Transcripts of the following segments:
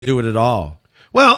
do it at all. Well,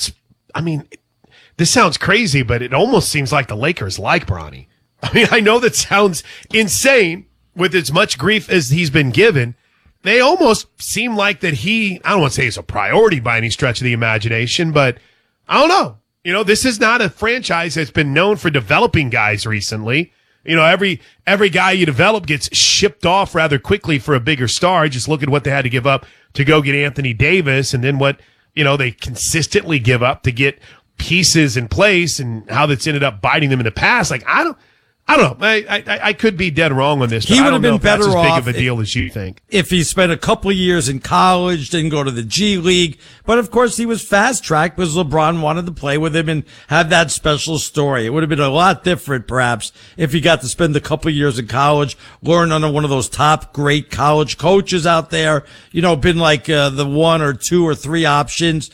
this sounds crazy, but it almost seems like the Lakers like Bronny. I mean, I know that sounds insane with as much grief as he's been given. They almost seem like that I don't want to say it's a priority by any stretch of the imagination, but I don't know. This is not a franchise that's been known for developing guys recently. Every guy you develop gets shipped off rather quickly for a bigger star. Just look at what they had to give up to go get Anthony Davis, and then what, they consistently give up to get pieces in place, and how that's ended up biting them in the past. Like, I don't know. I could be dead wrong on this. But He would have been better off. off as big of a deal as you think. If he spent a couple of years in college, didn't go to the G League. But of course, he was fast tracked because LeBron wanted to play with him and have that special story. It would have been a lot different, perhaps, if he got to spend a couple of years in college, learn under one of those top great college coaches out there. Been like the one or two or three options.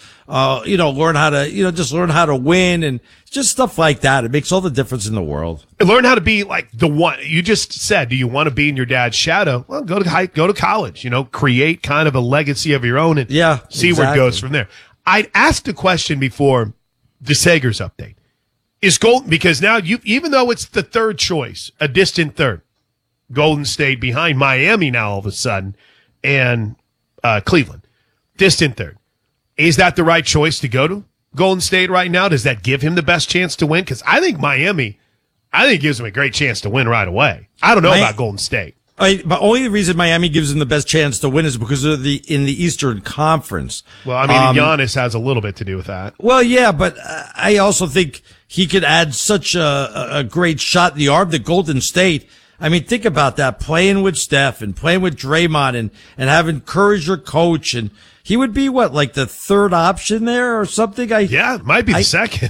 Learn how to, just learn how to win and just stuff like that. It makes all the difference in the world. Learn how to be like the one you just said. Do you want to be in your dad's shadow? Well, go to college, create kind of a legacy of your own and see where it goes from there. I'd asked a question before the Sagers update. Is Golden, because now even though it's the third choice, a distant third, Golden State behind Miami now all of a sudden and Cleveland, distant third. Is that the right choice to go to Golden State right now? Does that give him the best chance to win? Because I think Miami, gives him a great chance to win right away. I don't know about Golden State. But only the reason Miami gives him the best chance to win is because of in the Eastern Conference. Well, Giannis has a little bit to do with that. Well, yeah, but I also think he could add such a great shot in the arm to Golden State. Think about that, playing with Steph and playing with Draymond and having Curry as your coach, and he would be like the third option there or something. It might be the second.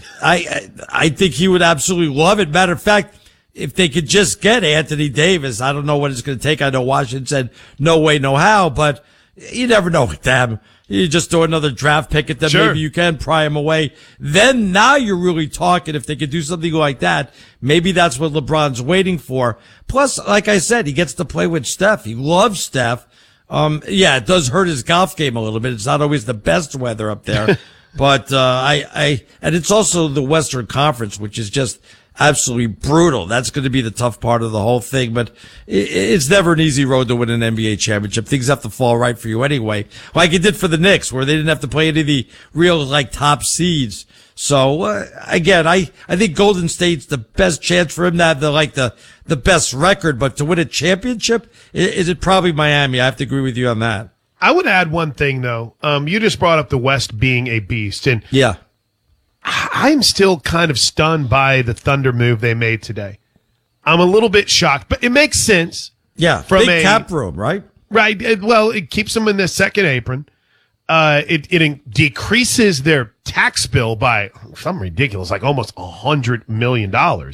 I think he would absolutely love it. Matter of fact, if they could just get Anthony Davis, I don't know what it's going to take. I know Washington said no way, no how, but you never know with them. You just throw another draft pick at them. Sure. Maybe you can pry him away. Then now you're really talking. If they could do something like that, maybe that's what LeBron's waiting for. Plus, like I said, he gets to play with Steph. He loves Steph. It does hurt his golf game a little bit. It's not always the best weather up there, but, and it's also the Western Conference, which is just absolutely brutal. That's going to be the tough part of the whole thing, but it's never an easy road to win an NBA championship. Things have to fall right for you anyway, like it did for the Knicks, where they didn't have to play any of the real, top seeds. So, again, I think Golden State's the best chance for him to have the best record, but to win a championship, is it probably Miami? I have to agree with you on that. I would add one thing though. You just brought up the West being a beast, and yeah, I'm still kind of stunned by the Thunder move they made today. I'm a little bit shocked, but it makes sense. Yeah, from big cap room, right? Right. It keeps them in the second apron. It decreases their tax bill by something ridiculous, like almost $100 million.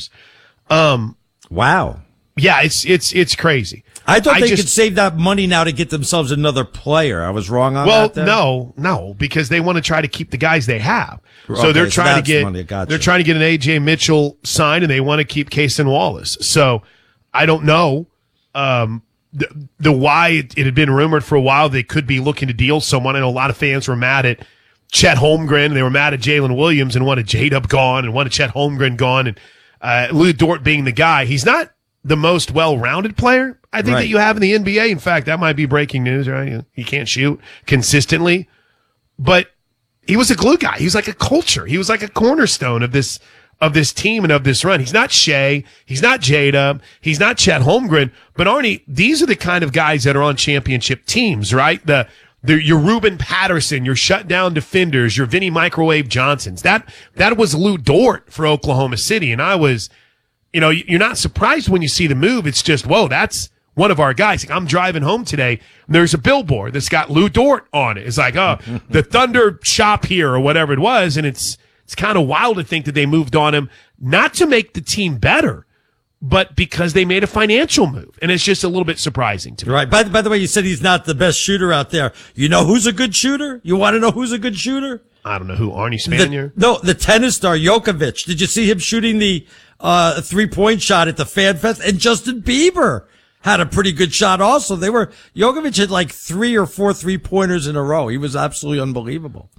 Wow. Yeah, it's crazy. I thought they could save that money now to get themselves another player. I was wrong on that. Well, no, because they want to try to keep the guys they have. So they're trying to get they're trying to get an AJ Mitchell signed, and they want to keep Cason Wallace. So I don't know the why it had been rumored for a while they could be looking to deal someone. I know a lot of fans were mad at Chet Holmgren, and they were mad at Jalen Williams and wanted J-Dub gone and wanted Chet Holmgren gone, and Lou Dort being the guy. He's not the most well-rounded player, I think, that you have in the NBA. In fact, that might be breaking news, right? He can't shoot consistently, but he was a glue guy. He was like a culture. He was like a cornerstone of this team and of this run. He's not Shea. He's not J-Dub. He's not Chet Holmgren. But Arnie, these are the kind of guys that are on championship teams, right? Your Ruben Patterson, your shutdown defenders, your Vinny Microwave Johnsons. That was Lou Dort for Oklahoma City. And I was, you're not surprised when you see the move. It's just, whoa, that's one of our guys. Like, I'm driving home today. There's a billboard that's got Lou Dort on it. It's like, the Thunder shop here or whatever it was. And it's kind of wild to think that they moved on him, not to make the team better, but because they made a financial move. And it's just a little bit surprising to me. Right. By the way, you said he's not the best shooter out there. You know who's a good shooter? You want to know who's a good shooter? I don't know who, Arnie Spanier? The tennis star, Djokovic. Did you see him shooting the 3-point shot at the Fan Fest? And Justin Bieber. had a pretty good shot also. Jokovic had like 3 or 4 3-pointers in a row. He was absolutely unbelievable.